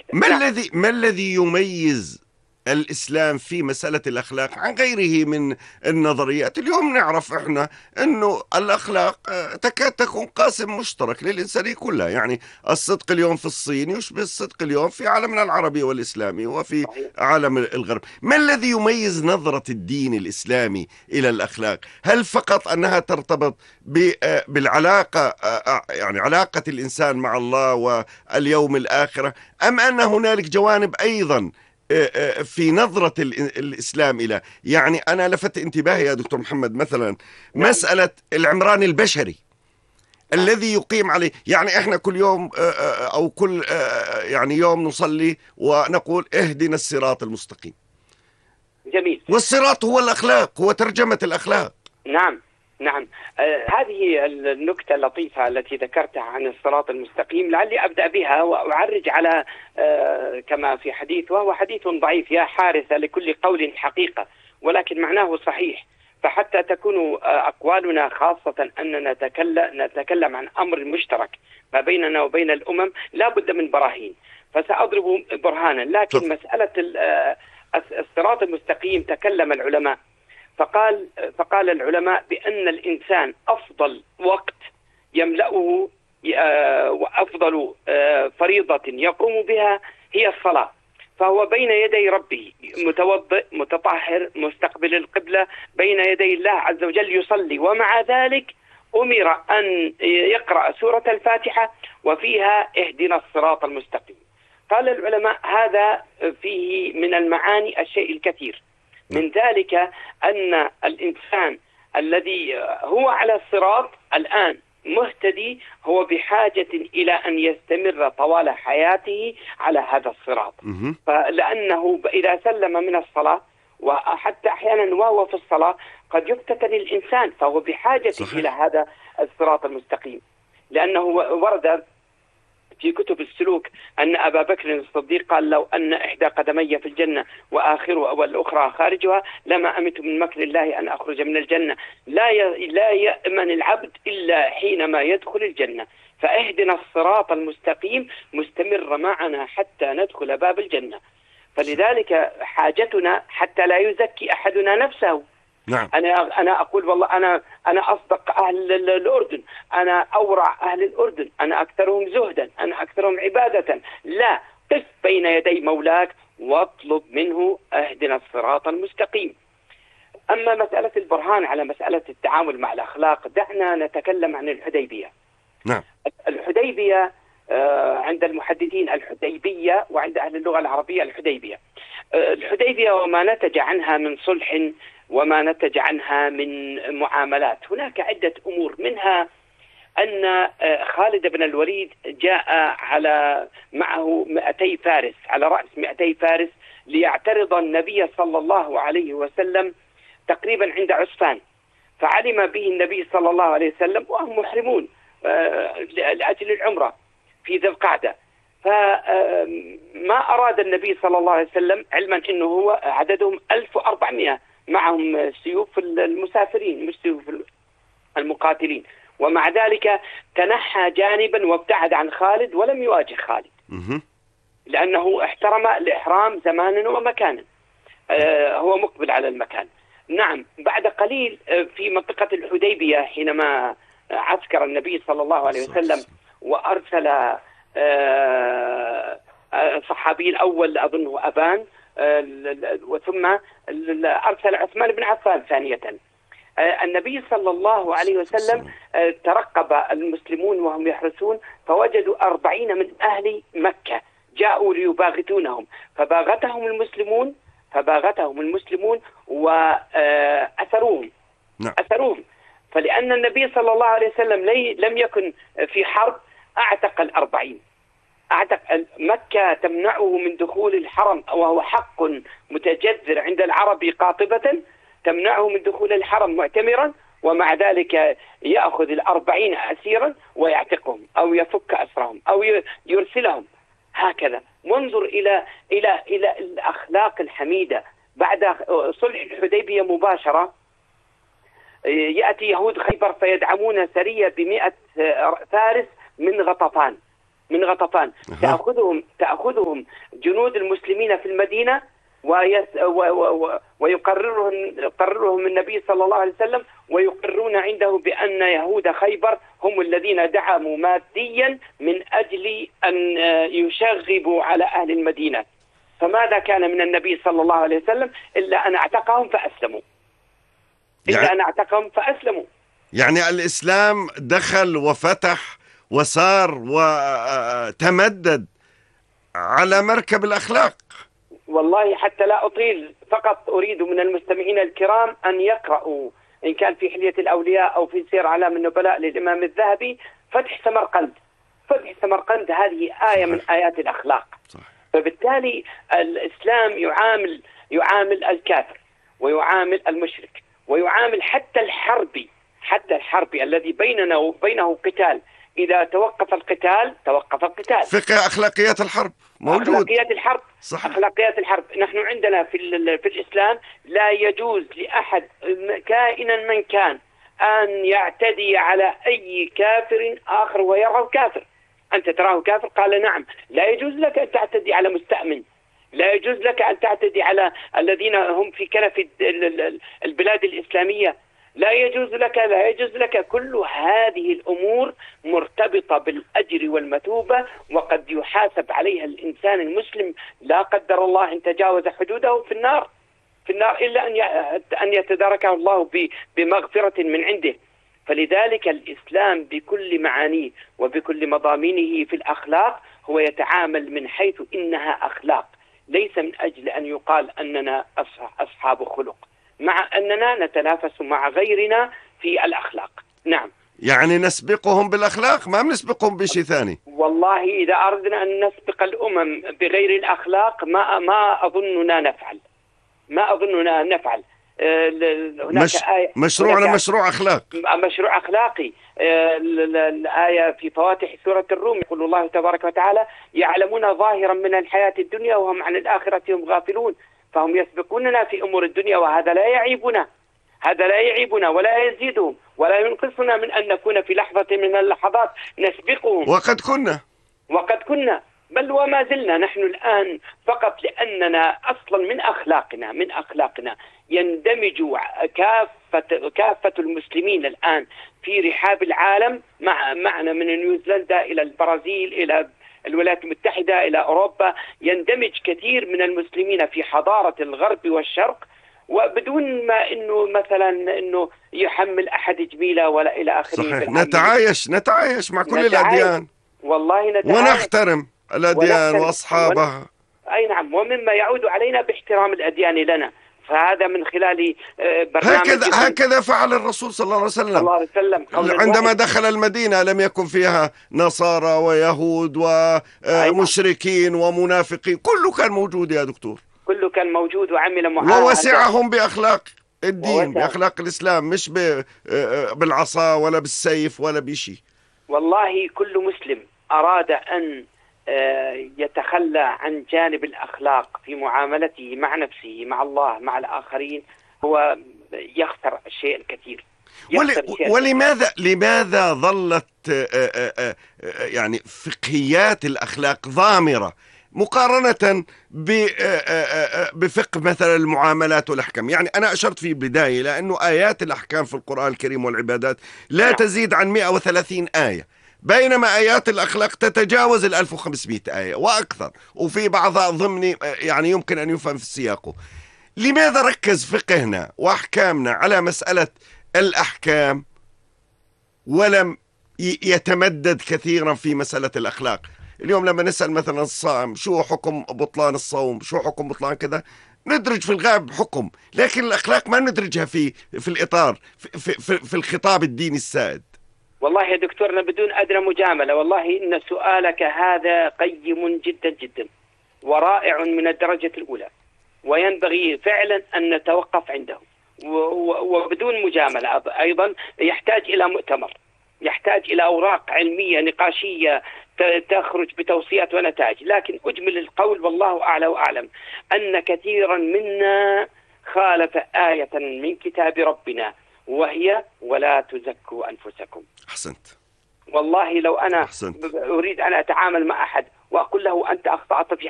نعم. ما الذي يميز الإسلام في مسألة الأخلاق عن غيره من النظريات؟ اليوم نعرف إحنا أنه الأخلاق تكاد تكون قاسم مشترك للإنسانية كلها. يعني الصدق اليوم في الصين يشبه الصدق اليوم في عالمنا العربي والإسلامي وفي صحيح. عالم الغرب. ما الذي يميز نظرة الدين الإسلامي إلى الأخلاق؟ هل فقط أنها ترتبط بالعلاقة، يعني علاقة الإنسان مع الله واليوم الآخرة، أم أن هنالك جوانب أيضا في نظرة الإسلام إلى، يعني أنا لفت انتباهي يا دكتور محمد مثلا نعم. مسألة العمران البشري نعم. الذي يقيم عليه. يعني إحنا كل يوم أو كل يعني يوم نصلي ونقول اهدنا الصراط المستقيم، جميل. والصراط هو الأخلاق، هو ترجمة الأخلاق. نعم. نعم. هذه النكتة اللطيفة التي ذكرتها عن الصراط المستقيم لعلي أبدأ بها وأعرج على كما في حديث، وهو حديث ضعيف: يا حارثة لكل قول حقيقة، ولكن معناه صحيح. فحتى تكون أقوالنا، خاصة أننا نتكلم عن أمر مشترك ما بيننا وبين الأمم، لا بد من براهين. فسأضرب برهانا. لكن تفضل. مسألة الصراط المستقيم، تكلم العلماء فقال العلماء بأن الإنسان أفضل وقت يملأه وأفضل فريضة يقوم بها هي الصلاة. فهو بين يدي ربه متوضئ متطهر مستقبل القبلة، بين يدي الله عز وجل يصلي، ومع ذلك أمر أن يقرأ سورة الفاتحة وفيها اهدنا الصراط المستقيم. قال العلماء هذا فيه من المعاني الشيء الكثير. من ذلك أن الإنسان الذي هو على الصراط الآن مهتدي هو بحاجة إلى أن يستمر طوال حياته على هذا الصراط، فلأنه إذا سلم من الصلاة، وحتى أحيانا وهو في الصلاة قد يفتتن الإنسان، فهو بحاجة صحيح. إلى هذا الصراط المستقيم. لأنه ورد في كتب السلوك أن أبا بكر الصديق قال: لو أن إحدى قدمي في الجنة وآخرها والأخرى خارجها لما أمت من مكر الله أن أخرج من الجنة. لا يأمن العبد إلا حينما يدخل الجنة، فاهدنا الصراط المستقيم مستمر معنا حتى ندخل باب الجنة. فلذلك حاجتنا حتى لا يزكي أحدنا نفسه. نعم. أنا أقول والله أنا أصدق أهل الأردن، أنا أورع أهل الأردن، أنا أكثرهم زهدا، أنا أكثرهم عبادة. لا، قف بين يدي مولاك واطلب منه اهدنا الصراط المستقيم. أما مسألة البرهان على مسألة التعامل مع الأخلاق، دعنا نتكلم عن الحديبية. نعم. الحديبية عند المحدثين الحديبية، وعند أهل اللغة العربية الحديبية. الحديبية وما نتج عنها من صلح وما نتج عنها من معاملات، هناك عدة أمور، منها أن خالد بن الوليد جاء معه 200 فارس، على رأس 200 فارس، ليعترض النبي صلى الله عليه وسلم تقريبا عند عسفان. فعلم به النبي صلى الله عليه وسلم وهم محرمون لأجل العمرة في ذي القعدة. فما أراد النبي صلى الله عليه وسلم، علما أنه هو عددهم 1400 معهم سيوف المسافرين مش سيوف المقاتلين، ومع ذلك تنحى جانبا وابتعد عن خالد ولم يواجه خالد لأنه احترم الإحرام زمانا ومكانا. هو مقبل على المكان. نعم. بعد قليل في منطقة الحديبية حينما عسكر النبي صلى الله عليه وسلم وأرسل الصحابي الأول أظنه أبان، وثم أرسل عثمان بن عفان ثانية. النبي صلى الله عليه وسلم ترقب المسلمون وهم يحرسون، فوجدوا 40 من أهل مكة جاءوا ليباغتونهم، فباغتهم المسلمون وأثروهم. أثروهم. فلأن النبي صلى الله عليه وسلم لم يكن في حرب أعتق 40. أعتق. مكة تمنعه من دخول الحرم، وهو حق متجذر عند العرب قاطبة، تمنعه من دخول الحرم معتمرا، ومع ذلك يأخذ 40 أسيرا ويعتقهم أو يفك أسرهم أو يرسلهم هكذا. وانظر إلى الأخلاق الحميدة. بعد صلح الحديبية مباشرة يأتي يهود خيبر فيدعمون سرية ب100 فارس من غطفان، من غطفان. تأخذهم جنود المسلمين في المدينة ويقررهم النبي صلى الله عليه وسلم، ويقرون عنده بأن يهود خيبر هم الذين دعموا ماديا من أجل أن يشغبوا على أهل المدينة. فماذا كان من النبي صلى الله عليه وسلم إلا أن اعتقهم فأسلموا. يعني الإسلام دخل وفتح وصار وتمدد على مركب الأخلاق. والله حتى لا أطيل، فقط أريد من المستمعين الكرام أن يقرأوا إن كان في حلية الأولياء أو في سير أعلام النبلاء للإمام الذهبي فتح سمرقند هذه آية من آيات الأخلاق. فبالتالي الإسلام يعامل الكافر ويعامل المشرك ويعامل حتى الحربي الذي بيننا وبينه قتال. إذا توقف القتال فقه أخلاقيات الحرب موجود. أخلاقيات الحرب. نحن عندنا في الإسلام لا يجوز لأحد كائنا من كان أن يعتدي على أي كافر آخر ويراه كافر. أنت تراه كافر؟ قال نعم. لا يجوز لك أن تعتدي على مستأمن، لا يجوز لك أن تعتدي على الذين هم في كنف البلاد الإسلامية، لا يجوز لك. كل هذه الأمور مرتبطة بالأجر والمثوبة، وقد يحاسب عليها الإنسان المسلم لا قدر الله إن تجاوز حدوده في النار إلا أن يتداركه الله بمغفرة من عنده. فلذلك الإسلام بكل معانيه وبكل مضامينه في الأخلاق هو يتعامل من حيث إنها أخلاق، ليس من أجل أن يقال أننا أصحاب خلق، مع أننا نتنافس مع غيرنا في الأخلاق. نعم، يعني نسبقهم بالأخلاق، ما بنسبقهم بشيء ثاني. والله إذا أردنا أن نسبق الأمم بغير الأخلاق ما أظننا نفعل. هناك آية مشروعنا مشروع أخلاقي. الآية في فواتح سورة الروم يقول الله تبارك وتعالى: يعلمون ظاهرا من الحياة الدنيا وهم عن الآخرة هم غافلون. فهم يسبقوننا في أمور الدنيا، وهذا لا يعيبنا ولا يزيدهم ولا ينقصنا من أن نكون في لحظة من اللحظات نسبقهم. وقد كنا بل وما زلنا نحن الآن، فقط لأننا أصلا من أخلاقنا يندمج كافة المسلمين الآن في رحاب العالم معنا، من نيوزيلندا إلى البرازيل إلى الولايات المتحدة إلى أوروبا. يندمج كثير من المسلمين في حضارة الغرب والشرق، وبدون ما إنه يحمل أحد جميلة ولا إلى آخره. صحيح. نتعايش مع كل الأديان، والله ونحترم الأديان وأصحابها. أي نعم، ومما يعود علينا باحترام الأديان لنا. فهذا من خلال برنامج هكذا فعل الرسول صلى الله عليه وسلم. عندما دخل المدينة لم يكن فيها نصارى ويهود ومشركين ومنافقين، كله كان موجود يا دكتور، كله كان موجود وعمل معاهدة، ووسعهم بأخلاق الدين، بأخلاق الإسلام، مش بالعصا ولا بالسيف ولا بشيء. والله كل مسلم أراد أن يتخلى عن جانب الأخلاق في معاملته مع نفسه، مع الله، مع الآخرين، هو يخسر شيء كثير. لماذا ظلت يعني فقهيات الأخلاق ضامرة مقارنة بفقه مثلا المعاملات والأحكام؟ يعني أنا أشرت في البداية لأنه آيات الأحكام في القرآن الكريم والعبادات لا تزيد عن 130 آية، بينما آيات الأخلاق تتجاوز 1500 آية وأكثر، وفي بعضها ضمني يعني يمكن أن يفهم في سياقه. لماذا ركز فقهنا وأحكامنا على مسألة الأحكام ولم يتمدد كثيرا في مسألة الأخلاق؟ اليوم لما نسأل مثلا الصائم شو حكم بطلان الصوم، شو حكم بطلان كذا، ندرج في الغالب حكم، لكن الأخلاق ما ندرجها في الإطار في الخطاب الديني السائد. والله يا دكتورنا بدون أدنى مجاملة، والله إن سؤالك هذا قيم جدا جدا ورائع من الدرجة الأولى، وينبغي فعلا أن نتوقف عنده. وبدون مجاملة أيضا يحتاج إلى مؤتمر، يحتاج إلى أوراق علمية نقاشية تخرج بتوصيات ونتائج. لكن أجمل القول والله أعلى وأعلم أن كثيرا منا خالف آية من كتاب ربنا، وهي: ولا تزكوا أنفسكم. أحسنت. والله لو أنا أحسنت. أريد أن أتعامل مع أحد وأقول له أنت أخطأت في